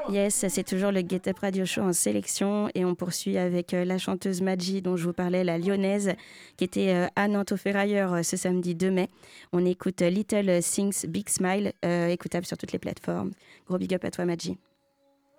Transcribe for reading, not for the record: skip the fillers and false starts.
Yes, c'est toujours le Get Up Radio Show en sélection et on poursuit avec la chanteuse Madji dont je vous parlais, la lyonnaise, qui était à Nantes au Ferrailleur ce samedi 2 mai. On écoute Little Things Big Smile, écoutable sur toutes les plateformes. Gros big up à toi Madji.